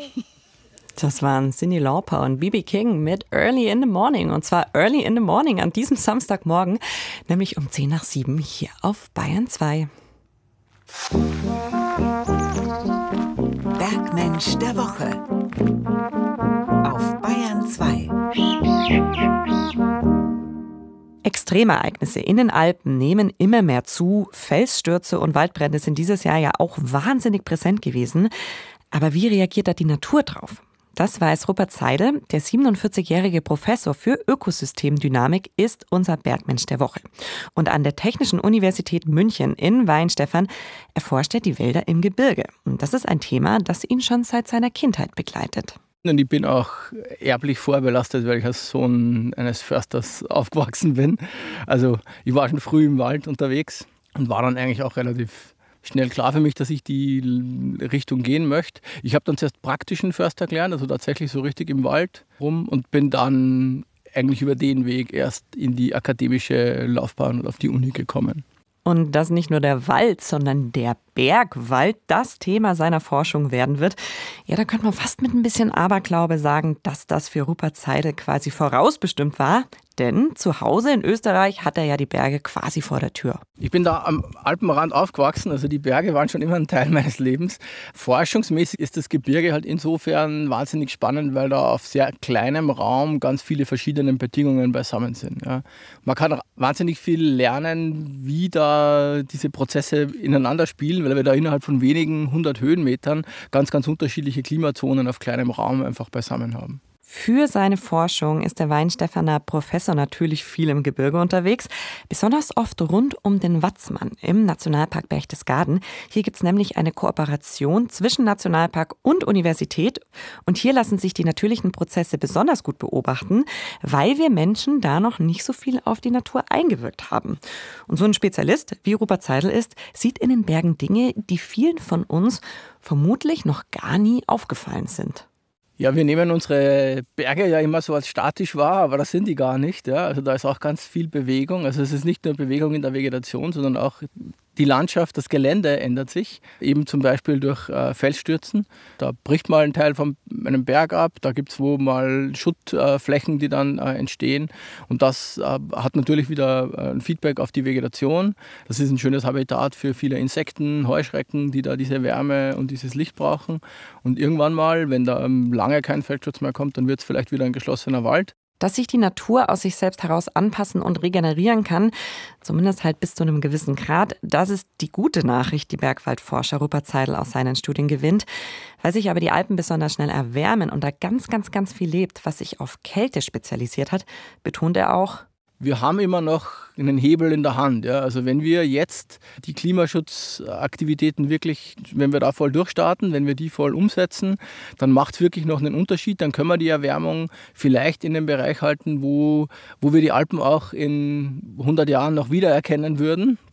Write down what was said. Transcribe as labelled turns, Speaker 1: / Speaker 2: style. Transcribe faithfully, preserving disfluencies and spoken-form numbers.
Speaker 1: Das waren Cyndi Lauper und B B King mit Early in the Morning. Und zwar Early in the Morning an diesem Samstagmorgen, nämlich um zehn nach sieben hier auf Bayern zwei.
Speaker 2: Bergmensch der Woche auf Bayern zwei.
Speaker 1: Extremereignisse in den Alpen nehmen immer mehr zu. Felsstürze und Waldbrände sind dieses Jahr ja auch wahnsinnig präsent gewesen. Aber wie reagiert da die Natur drauf? Das weiß Rupert Seidel. Der siebenundvierzigjährige Professor für Ökosystemdynamik ist unser Bergmensch der Woche. Und an der Technischen Universität München in Weihenstephan erforscht er die Wälder im Gebirge. Und das ist ein Thema, das ihn schon seit seiner Kindheit begleitet.
Speaker 3: Und ich bin auch erblich vorbelastet, weil ich als Sohn eines Försters aufgewachsen bin. Also ich war schon früh im Wald unterwegs und war dann eigentlich auch relativ schnell klar für mich, dass ich die Richtung gehen möchte. Ich habe dann zuerst praktischen Förster gelernt, also tatsächlich so richtig im Wald rum, und bin dann eigentlich über den Weg erst in die akademische Laufbahn und auf die Uni gekommen.
Speaker 1: Und dass nicht nur der Wald, sondern der Bergwald das Thema seiner Forschung werden wird. Ja, da könnte man fast mit ein bisschen Aberglaube sagen, dass das für Rupert Seidel quasi vorausbestimmt war. Denn zu Hause in Österreich hat er ja die Berge quasi vor der Tür.
Speaker 3: Ich bin da am Alpenrand aufgewachsen, also die Berge waren schon immer ein Teil meines Lebens. Forschungsmäßig ist das Gebirge halt insofern wahnsinnig spannend, weil da auf sehr kleinem Raum ganz viele verschiedene Bedingungen beisammen sind. Ja. Man kann wahnsinnig viel lernen, wie da diese Prozesse ineinander spielen, weil wir da innerhalb von wenigen hundert Höhenmetern ganz, ganz unterschiedliche Klimazonen auf kleinem Raum einfach beisammen haben.
Speaker 1: Für seine Forschung ist der Weihenstephaner Professor natürlich viel im Gebirge unterwegs, besonders oft rund um den Watzmann im Nationalpark Berchtesgaden. Hier gibt es nämlich eine Kooperation zwischen Nationalpark und Universität. Und hier lassen sich die natürlichen Prozesse besonders gut beobachten, weil wir Menschen da noch nicht so viel auf die Natur eingewirkt haben. Und so ein Spezialist, wie Rupert Seidel ist, sieht in den Bergen Dinge, die vielen von uns vermutlich noch gar nie aufgefallen sind.
Speaker 3: Ja, wir nehmen unsere Berge ja immer so als statisch wahr, aber das sind die gar nicht. Ja. Also da ist auch ganz viel Bewegung. Also es ist nicht nur Bewegung in der Vegetation, sondern auch die Landschaft, das Gelände ändert sich. Eben zum Beispiel durch äh, Felsstürzen. Da bricht mal ein Teil von einem Berg ab, da gibt es wo mal Schuttflächen, äh, die dann äh, entstehen. Und das äh, hat natürlich wieder äh, ein Feedback auf die Vegetation. Das ist ein schönes Habitat für viele Insekten, Heuschrecken, die da diese Wärme und dieses Licht brauchen. Und irgendwann mal, wenn da ähm, lange kein Feldschutz mehr kommt, dann wird es vielleicht wieder ein geschlossener Wald.
Speaker 1: Dass sich die Natur aus sich selbst heraus anpassen und regenerieren kann, zumindest halt bis zu einem gewissen Grad, das ist die gute Nachricht, die Bergwaldforscher Rupert Seidel aus seinen Studien gewinnt. Weil sich aber die Alpen besonders schnell erwärmen und da ganz, ganz, ganz viel lebt, was sich auf Kälte spezialisiert hat, betont er auch:
Speaker 3: Wir haben immer noch einen Hebel in der Hand. Ja. Also wenn wir jetzt die Klimaschutzaktivitäten wirklich, wenn wir da voll durchstarten, wenn wir die voll umsetzen, dann macht es wirklich noch einen Unterschied. Dann können wir die Erwärmung vielleicht in dem Bereich halten, wo, wo wir die Alpen auch in hundert Jahren noch wiedererkennen würden.